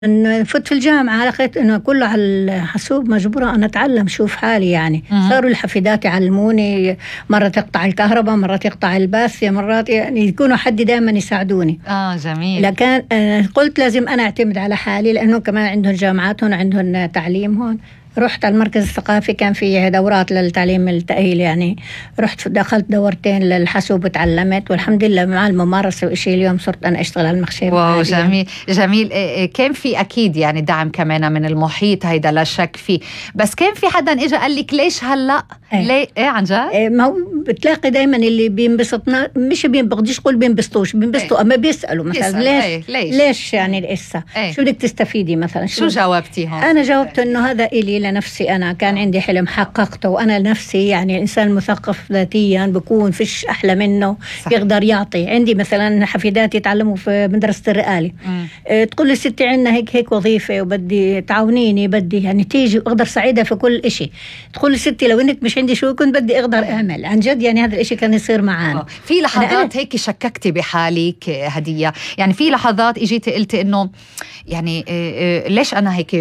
إن فت في الجامعة لقيت إنه كله على الحاسوب، مجبورة أنا أتعلم شوف حالي يعني. صاروا الحفيدات يعلموني، مرة تقطع الكهرباء، مرة تقطع البث، مرات يعني يكونوا حد دائما يساعدوني. جميل. لكن قلت لازم أنا أعتمد على حالي، لأنه كمان عندهم جامعات هون، عندهم تعليم هون. رحت على المركز الثقافي، كان في دورات للتعليم التأهيل يعني. رحت دخلت دورتين للحاسوب وتعلمت، والحمد لله مع الممارسة وإشي اليوم صرت أنا أشتغل على المخشب. واو جميل جميل. كان في أكيد يعني دعم كمان من المحيط، هيدا لا شك فيه، بس كان في حدا إجا قال لك ليش هلأ؟ ليه عن جد؟ ما هو بتلاقي دايما اللي بينبسطنا مش بقديش قول بينبسطوش، بينبسطوا أما بيسألوا مثلا ليش يعني لسه شو بدك تستفيدي مثلا؟ شو جاوبتيهم؟ أنا جاوبت إنه هذا إلي لنفسي، أنا كان عندي حلم حققته، وأنا نفسي يعني الإنسان المثقف ذاتيا بكون فيش أحلى منه. صح. يقدر يعطي. عندي مثلا حفيدات يتعلموا في مدرسة الرقالي، تقول لي ستي عندنا هيك وظيفة وبدي تعاونيني، بدي يعني تيجي وأقدر ساعدها في كل إشي. تقول لي ستي لو إنك مش عندي شو كنت بدي أقدر أعمل. عن جد يعني هذا الإشي كان يصير معانا. في لحظات هيك شككتي بحالك هدية؟ يعني في لحظات إجيتي قلتي إنه يعني ليش أنا هيك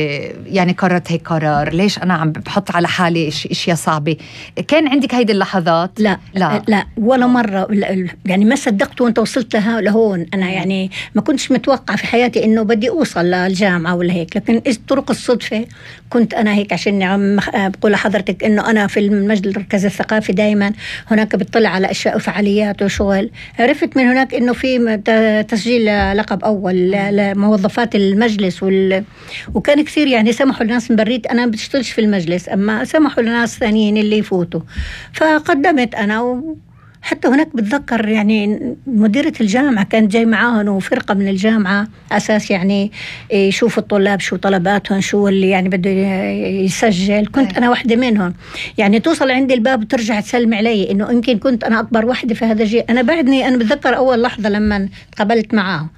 يعني قررت هيك قرار؟ ليش أنا عم بحط على حالي إشياء صعبة؟ كان عندك هيدي اللحظات؟ لا ولا مرة. يعني ما صدقت وانت وصلت لهون. أنا يعني ما كنتش متوقع في حياتي إنه بدي أوصل للجامعة ولا هيك، لكن طرق الصدفة كنت أنا هيك. عشان عم بقول لحضرتك إنه أنا في المركز الثقافي دايما هناك بتطلع على أشياء وفعاليات وشغل. عرفت من هناك إنه في تسجيل لقب أول لموظفات المجلس وكان كثير يعني سمحوا للناس من بريت. أنا بشتغلش في المجلس، أما سمحوا لناس ثانيين اللي يفوتوا، فقدمت أنا. حتى هناك بتذكر يعني مديرة الجامعة كانت جاي معاهم وفرقة من الجامعة أساس يعني يشوفوا الطلاب شو طلباتهم، شو اللي يعني بده يسجل. كنت أنا واحدة منهم. يعني توصل عند الباب وترجع تسلم علي، إنه يمكن كنت أنا أكبر واحدة في هذا الجيل. أنا بتذكر أول لحظة لما تقابلت معاهم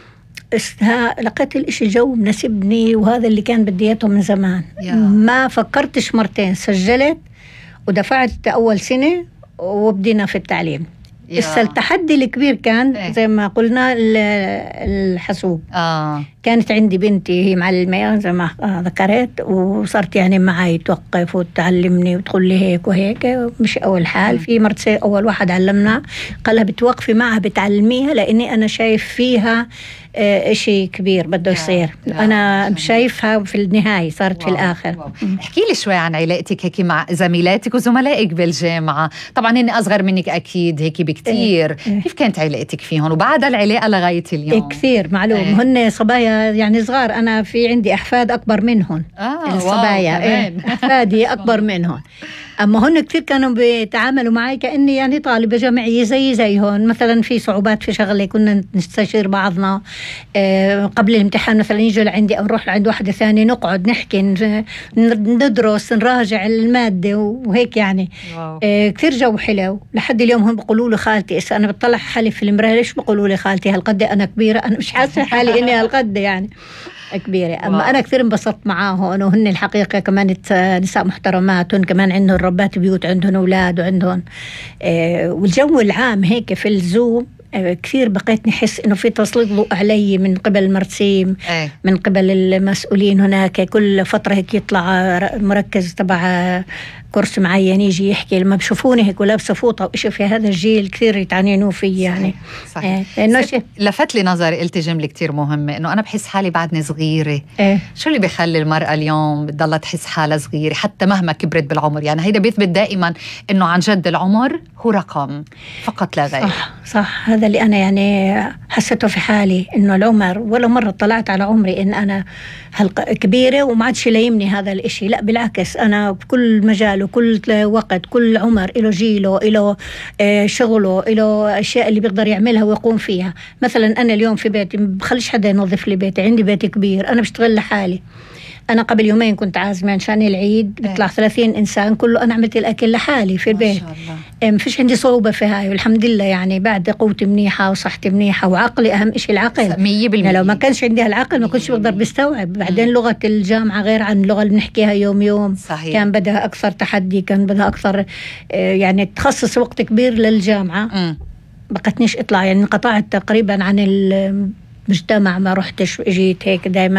لقيت الاشي جو مناسبني، وهذا اللي كان بديته من زمان. ما فكرتش مرتين، سجلت ودفعت أول سنة وبدينا في التعليم. التحدي الكبير كان زي ما قلنا الحاسوب. كانت عندي بنتي هي معلمة زي ما ذكرت، وصارت يعني معي توقف وتعلمني وتقول لي هيك وهيك. مش أول حال، في مرتين أول واحد علمنا قالها بتوقفي معها بتعلميها، لأني أنا شايف فيها إشي كبير بده يصير. أنا شايفها في النهاية صارت في الآخر. احكي لي شوي عن علاقتك هيك مع زميلاتك وزملائك بالجامعة. طبعا هن أصغر منك أكيد هيك بكتير. كيف كانت علاقتك فيهم وبعد العلاقة لغاية اليوم؟ كثير معلوم. هن صبايا يعني صغار، أنا في عندي أحفاد أكبر منهم. الصبايا أحفادي أكبر منهم. أما هن كثير كانوا بيتعاملوا معي كأني يعني طالبة جامعية زيهم. مثلا في صعوبات في شغلة كنا نستشير بعضنا قبل الامتحان، مثلا يجوا لعندي أو نروح لعند واحدة ثانية، نقعد نحكي ندرس نراجع المادة وهيك يعني. كثير جو حلو. لحد اليوم هم بيقولوا لي خالتي. أنا بطلع حالي في المراية، ليش بيقولوا لي خالتي؟ هالقد أنا كبيرة؟ أنا مش حاسة حالي إني هالقد يعني كبيرة. أما أنا كثير انبسطت معاهم، وهن الحقيقة كمان نساء محترمات، وهن كمان عندهم ربات بيوت، عندهم أولاد وعندهم والجو العام هيك في الزوم كثير بقيت نحس إنه في تسليط ضوء علي من قبل المرسيم، من قبل المسؤولين هناك. كل فترة هيك يطلع مركز تبع كورس معين يجي يحكي، لما بشوفوني هيك ولابسه فوطه وإشي في هذا الجيل كثير يتعنينوا فيه يعني. صحيح. لفت لي نظري قلت جمله كثير مهمه، انه انا بحس حالي بعدني صغيره. شو اللي بيخلي المراه اليوم بتضلها تحس حالها صغيره حتى مهما كبرت بالعمر؟ يعني هيدا بيثبت دائما انه عن جد العمر هو رقم فقط لا غير. صح. هذا اللي انا يعني حسيته في حالي، انه العمر ولا مره طلعت على عمري ان انا كبيره وما عادش لايمني هذا الإشي. لا بالعكس، انا بكل مجال وكل وقت، كل عمر له جيله، له شغله، له أشياء اللي بيقدر يعملها ويقوم فيها. مثلا أنا اليوم في بيتي ما بخليش حدا ينظف لي بيتي، عندي بيت كبير أنا بشتغل لحالي. أنا قبل يومين كنت عازمة عشان العيد، بيطلع 30 إنسان، كله أنا عملت الأكل لحالي في البيت. ما فيش عندي صعوبة في هاي، والحمد لله يعني بعد قوتي منيحة وصحتي منيحة وعقلي. أهم إشي العقل 100%. يعني لو ما كانش عندي هالعقل ما كنتش بقدر بستوعب. بعدين لغة الجامعة غير عن اللغة اللي بنحكيها يوم. صحيح. كان بدها أكثر تحدي، كان بدها أكثر يعني تخصص وقت كبير للجامعة. بقتنيش اطلع، يعني انقطعت تقريبا عن مجتمع ما رحتش، اجيت هيك دائما